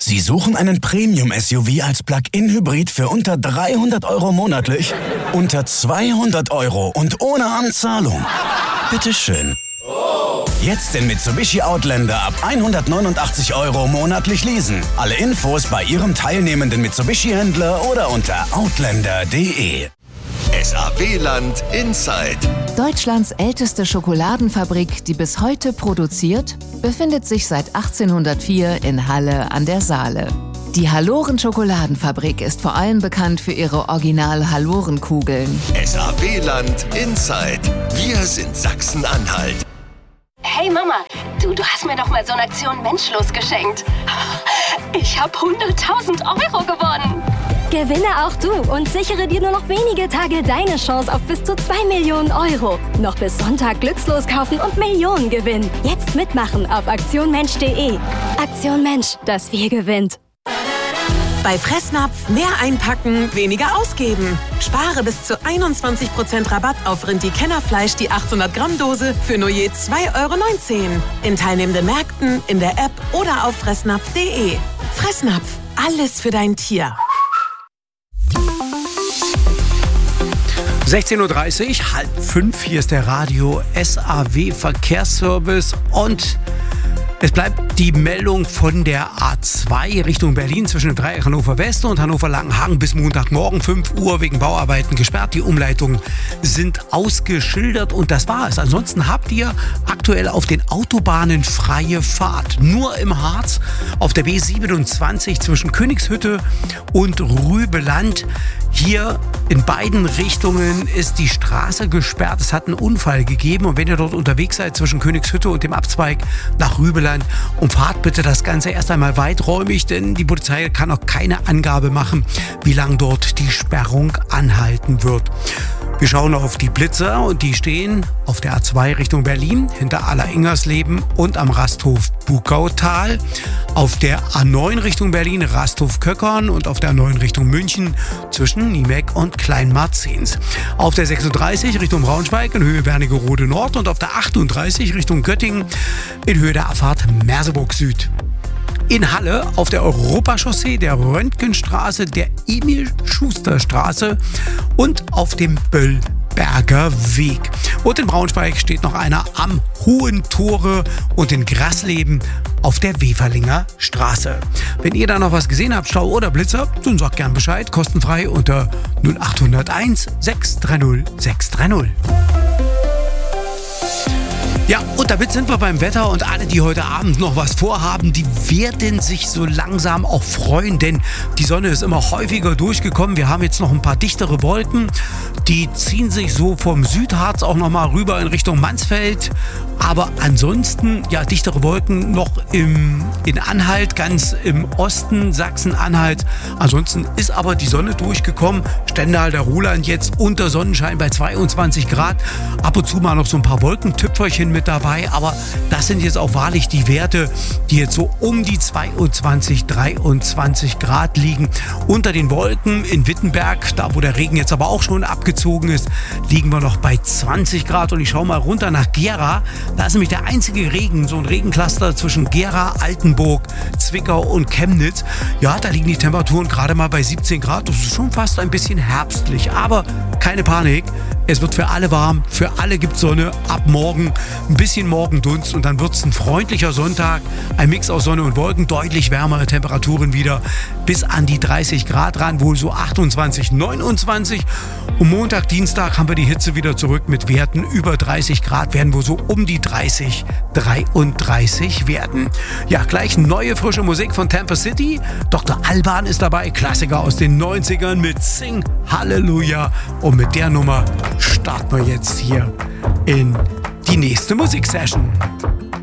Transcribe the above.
Sie suchen einen Premium-SUV als Plug-in-Hybrid für unter 300 € monatlich? Unter 200 € und ohne Anzahlung? Bitteschön. Jetzt den Mitsubishi Outlander ab 189 € monatlich leasen. Alle Infos bei Ihrem teilnehmenden Mitsubishi-Händler oder unter outlander.de. SAW-Land Inside. Deutschlands älteste Schokoladenfabrik, die bis heute produziert, befindet sich seit 1804 in Halle an der Saale. Die Halloren-Schokoladenfabrik ist vor allem bekannt für ihre Original-Halloren-Kugeln. SAW-Land Inside. Wir sind Sachsen-Anhalt. Hey Mama, du hast mir doch mal so eine Aktion Menschlos geschenkt. Ich habe 100.000 € gewonnen. Gewinne auch du und sichere dir nur noch wenige Tage deine Chance auf bis zu 2 Millionen €. Noch bis Sonntag glückslos kaufen und Millionen gewinnen. Jetzt mitmachen auf aktionmensch.de. Aktion Mensch, das Wir gewinnt. Bei Fressnapf mehr einpacken, weniger ausgeben. Spare bis zu 21% Rabatt auf Rindi-Kennerfleisch, die 800 Gramm Dose für nur je 2,19 € in teilnehmenden Märkten, in der App oder auf fressnapf.de. Fressnapf, alles für dein Tier. 16:30 Uhr, 4:30, hier ist der Radio SAW Verkehrsservice und es bleibt die Meldung von der A2 Richtung Berlin zwischen Dreieck Hannover West und Hannover Langenhagen bis Montagmorgen 5 Uhr wegen Bauarbeiten gesperrt. Die Umleitungen sind ausgeschildert und das war es. Ansonsten habt ihr aktuell auf den Autobahnen freie Fahrt. Nur im Harz auf der B27 zwischen Königshütte und Rübeland. Hier in beiden Richtungen ist die Straße gesperrt. Es hat einen Unfall gegeben und wenn ihr dort unterwegs seid zwischen Königshütte und dem Abzweig nach Rübeland, umfahrt bitte das Ganze erst einmal weiträumig, denn die Polizei kann noch keine Angabe machen, wie lange dort die Sperrung anhalten wird. Wir schauen auf die Blitzer und die stehen auf der A2 Richtung Berlin, hinter Aller-Ingersleben und am Rasthof Bukautal. Auf der A9 Richtung Berlin, Rasthof-Köckern und auf der A9 Richtung München zwischen Niemek und Kleinmarzens. Auf der 36 Richtung Braunschweig in Höhe Wernigerode Nord und auf der 38 Richtung Göttingen in Höhe der Abfahrt Merseburg Süd. In Halle auf der Europachaussee, der Röntgenstraße, der Emil-Schuster-Straße und auf dem Böllberger Weg. Und in Braunschweig steht noch einer am Hohen Tore und in Grasleben auf der Weferlinger Straße. Wenn ihr da noch was gesehen habt, Stau oder Blitzer, dann sagt gern Bescheid, kostenfrei unter 0801 630 630. Ja, und damit sind wir beim Wetter und alle, die heute Abend noch was vorhaben, die werden sich so langsam auch freuen, denn die Sonne ist immer häufiger durchgekommen. Wir haben jetzt noch ein paar dichtere Wolken, die ziehen sich so vom Südharz auch nochmal rüber in Richtung Mansfeld. Aber ansonsten, ja, dichtere Wolken noch in Anhalt, ganz im Osten Sachsen-Anhalt. Ansonsten ist aber die Sonne durchgekommen. Stendal, der Ruhland jetzt unter Sonnenschein bei 22 Grad. Ab und zu mal noch so ein paar Wolkentüpferchen mit dabei. Aber das sind jetzt auch wahrlich die Werte, die jetzt so um die 22, 23 Grad liegen. Unter den Wolken in Wittenberg, da wo der Regen jetzt aber auch schon abgezogen ist, liegen wir noch bei 20 Grad. Und ich schaue mal runter nach Gera. Da ist nämlich der einzige Regen, so ein Regencluster zwischen Gera, Altenburg, Zwickau und Chemnitz. Ja, da liegen die Temperaturen gerade mal bei 17 Grad. Das ist schon fast ein bisschen herbstlich. Aber keine Panik, es wird für alle warm, für alle gibt es Sonne. Ab morgen ein bisschen Morgendunst und dann wird es ein freundlicher Sonntag. Ein Mix aus Sonne und Wolken, deutlich wärmere Temperaturen wieder bis an die 30 Grad ran, wohl so 28, 29. Und Montag, Dienstag haben wir die Hitze wieder zurück mit Werten über 30 Grad, werden wohl so um die 30, 33 werden. Ja, gleich neue frische Musik von Tampa City. Dr. Alban ist dabei, Klassiker aus den 90ern mit Sing Halleluja. Und mit der Nummer starten wir jetzt hier in die nächste Musiksession.